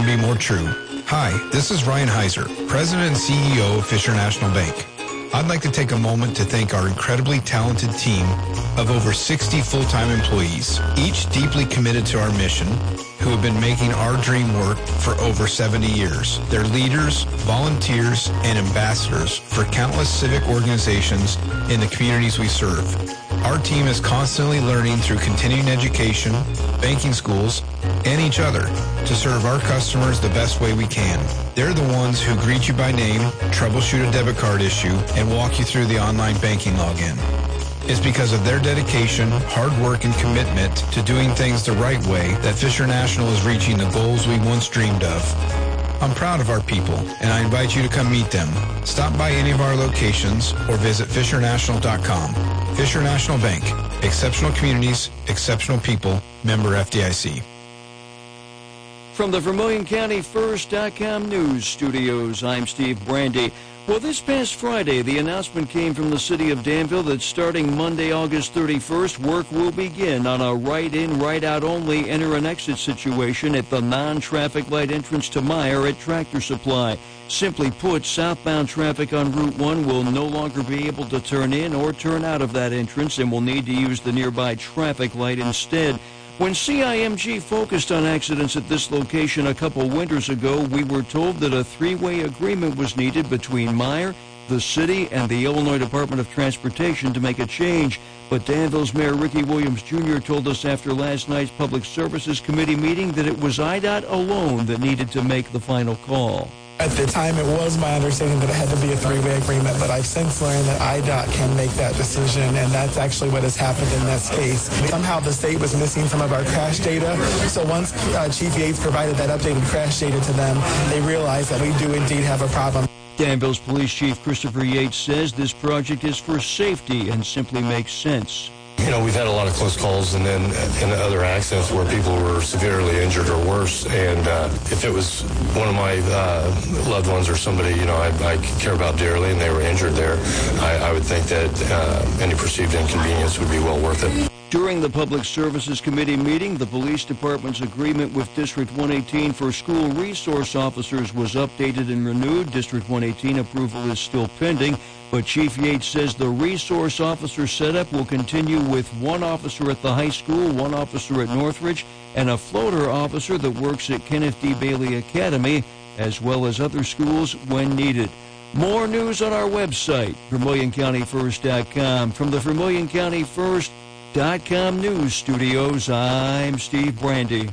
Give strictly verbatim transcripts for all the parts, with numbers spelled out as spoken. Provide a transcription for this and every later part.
couldn't be more true. Hi, this is Ryan Heiser, President and C E O of Fisher National Bank. I'd like to take a moment to thank our incredibly talented team of over sixty full-time employees, each deeply committed to our mission, who have been making our dream work for over seventy years. They're leaders, volunteers, and ambassadors for countless civic organizations in the communities we serve. Our team is constantly learning through continuing education, banking schools, and each other to serve our customers the best way we can. They're the ones who greet you by name, troubleshoot a debit card issue, and walk you through the online banking login. It's because of their dedication, hard work, and commitment to doing things the right way that Fisher National is reaching the goals we once dreamed of. I'm proud of our people, and I invite you to come meet them. Stop by any of our locations or visit fisher national dot com. Fisher National Bank. Exceptional communities, exceptional people. Member F D I C. From the Vermilion County First dot com news studios, I'm Steve Brandy. Well, this past Friday, the announcement came from the city of Danville that starting Monday, August thirty-first, work will begin on a right-in, right-out only enter and exit situation at the non-traffic light entrance to Meyer at Tractor Supply. Simply put, southbound traffic on Route one will no longer be able to turn in or turn out of that entrance and will need to use the nearby traffic light instead. When C I M G focused on accidents at this location a couple winters ago, we were told that a three-way agreement was needed between Meyer, the city, and the Illinois Department of Transportation to make a change. But Danville's Mayor Ricky Williams Junior told us after last night's Public Services Committee meeting that it was I D O T alone that needed to make the final call. At the time, it was my understanding that it had to be a three-way agreement, but I've since learned that I D O T can make that decision, and that's actually what has happened in this case. Somehow the state was missing some of our crash data, so once uh, Chief Yates provided that updated crash data to them, they realized that we do indeed have a problem. Danville's Police Chief Christopher Yates says this project is for safety and simply makes sense. You know, we've had a lot of close calls and then and other accidents where people were severely injured or worse. And uh, if it was one of my uh, loved ones or somebody, you know, I, I care about dearly and they were injured there, I, I would think that uh, any perceived inconvenience would be well worth it. During the Public Services Committee meeting, the Police Department's agreement with District one eighteen for school resource officers was updated and renewed. District one eighteen approval is still pending, but Chief Yates says the resource officer setup will continue with one officer at the high school, one officer at Northridge, and a floater officer that works at Kenneth D. Bailey Academy, as well as other schools when needed. More news on our website, Vermilion County First dot com. From the Vermilion County First dot com news studios, I'm Steve Brandy.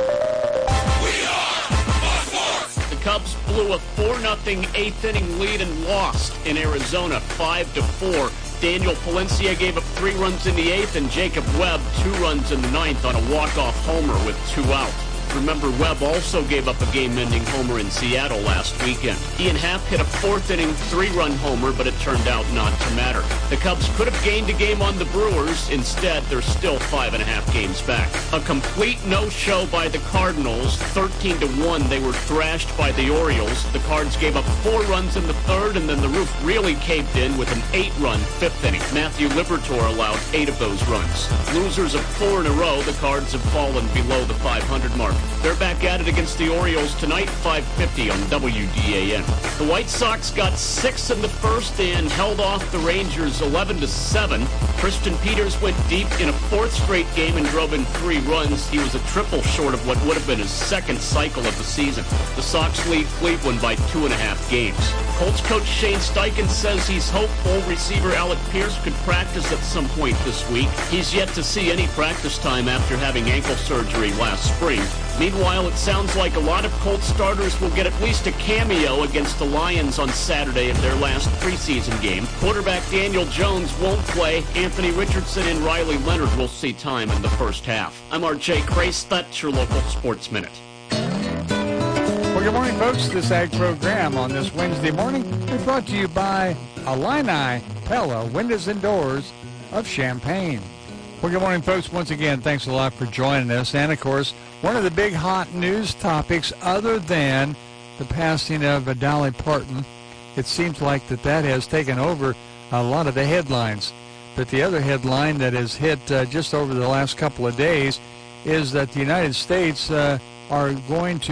The Cubs blew a four nothing eighth inning lead and lost in Arizona five to four. Daniel Palencia gave up three runs in the eighth and Jacob Webb two runs in the ninth on a walk-off homer with two out. Remember, Webb also gave up a game-ending homer in Seattle last weekend. Ian Happ hit a fourth-inning three-run homer, but it turned out not to matter. The Cubs could have gained a game on the Brewers. Instead, they're still five and a half games back. A complete no-show by the Cardinals. thirteen to one, they were thrashed by the Orioles. The Cards gave up four runs in the third, and then the roof really caved in with an eight-run fifth inning. Matthew Liberatore allowed eight of those runs. Losers of four in a row, the Cards have fallen below the five hundred mark. They're back at it against the Orioles tonight, five fifty on W D A N. The White Sox got six in the first and held off the Rangers eleven to seven. Christian Peters went deep in a fourth straight game and drove in three runs. He was a triple short of what would have been his second cycle of the season. The Sox lead Cleveland by two and a half games. Colts coach Shane Steichen says he's hopeful receiver Alec Pierce could practice at some point this week. He's yet to see any practice time after having ankle surgery last spring. Meanwhile, it sounds like a lot of Colts starters will get at least a cameo against the Lions on Saturday of their last preseason game. Quarterback Daniel Jones won't play. Anthony Richardson and Riley Leonard will see time in the first half. I'm R J Crace. That's your local Sports Minute. Well, good morning, folks. This Ag program on this Wednesday morning is brought to you by Illini Pella Windows and Doors of Champaign. Well, good morning, folks. Once again, thanks a lot for joining us. And, of course, one of the big hot news topics other than the passing of Dolly Parton, it seems like that that has taken over a lot of the headlines. But the other headline that has hit uh, just over the last couple of days is that the United States uh, are going to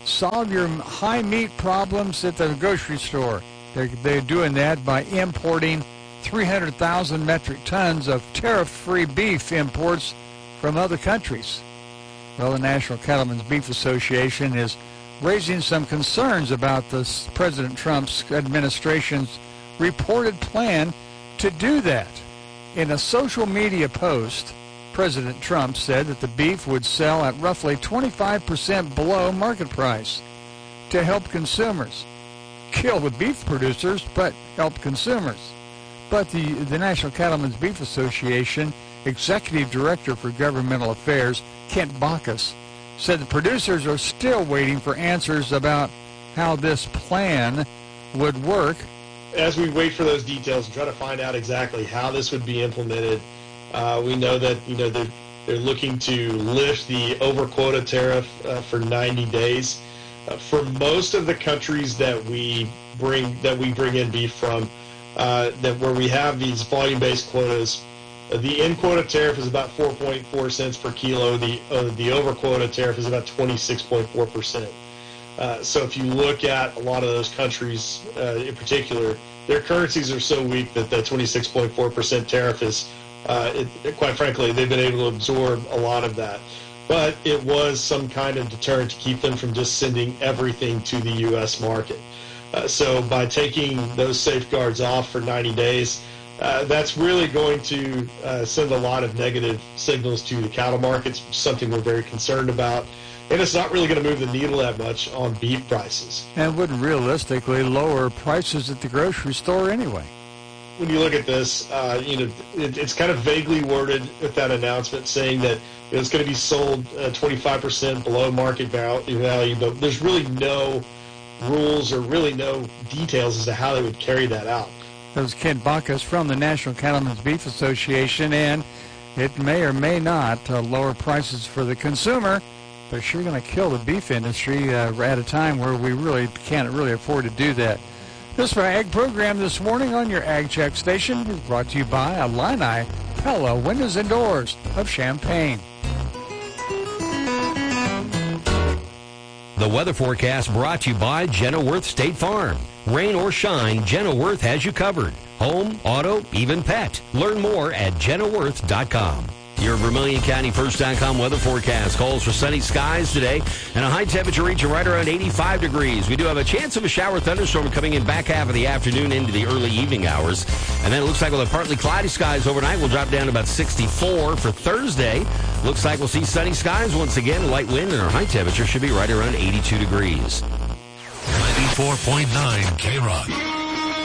solve your high meat problems at the grocery store. They're, they're doing that by importing three hundred thousand metric tons of tariff-free beef imports from other countries. Well, the National Cattlemen's Beef Association is raising some concerns about this President Trump's administration's reported plan to do that. In a social media post, President Trump said that the beef would sell at roughly twenty-five percent below market price to help consumers. Kill the beef producers, but help consumers. But the, the National Cattlemen's Beef Association Executive Director for Governmental Affairs, Kent Bacchus, said the producers are still waiting for answers about how this plan would work. As we wait for those details and try to find out exactly how this would be implemented, uh, we know that you know they're, they're looking to lift the over quota tariff uh, for ninety days. Uh, for most of the countries that we bring that we bring in beef from, uh, that where we have these volume-based quotas, uh, the in quota tariff is about four point four cents per kilo. The uh, the over quota tariff is about twenty-six point four percent. Uh, so if you look at a lot of those countries uh, in particular, their currencies are so weak that the twenty-six point four percent tariff is, uh, it, it, quite frankly, they've been able to absorb a lot of that. But it was some kind of deterrent to keep them from just sending everything to the U S market. Uh, so by taking those safeguards off for ninety days, uh, that's really going to uh, send a lot of negative signals to the cattle markets, something we're very concerned about. And it's not really going to move the needle that much on beef prices. And would realistically lower prices at the grocery store anyway. When you look at this, uh, you know, it, it's kind of vaguely worded with that announcement saying that you know, it's going to be sold uh, twenty-five percent below market value, but there's really no rules or really no details as to how they would carry that out. That was Kent Bacchus from the National Cattlemen's Beef Association, and it may or may not uh, lower prices for the consumer. They're sure going to kill the beef industry uh, at a time where we really can't really afford to do that. This Ag program this morning on your Ag Check station is brought to you by Illini Pella Windows and Doors of Champaign. The weather forecast brought to you by Jenna Worth State Farm. Rain or shine, Jenna Worth has you covered. Home, auto, even pet. Learn more at jenna worth dot com. Your Vermilion County First dot com weather forecast calls for sunny skies today and a high temperature reaching right around eighty-five degrees. We do have a chance of a shower thunderstorm coming in back half of the afternoon into the early evening hours. And then it looks like we'll have partly cloudy skies overnight. We'll drop down to about sixty-four for Thursday. Looks like we'll see sunny skies once again, light wind, and our high temperature should be right around eighty-two degrees. ninety-four point nine K-Rock.